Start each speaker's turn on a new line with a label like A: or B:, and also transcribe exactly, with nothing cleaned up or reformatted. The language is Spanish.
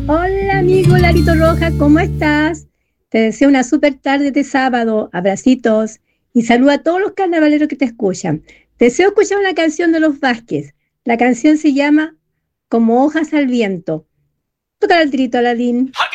A: Hola amigo Larito Roja, ¿cómo estás? Te deseo una súper tarde de sábado, abracitos y saludo a todos los carnavaleros que te escuchan. Deseo escuchar una canción de Los Vázquez. La canción se llama Como hojas al viento. Toca el trito, Aladín.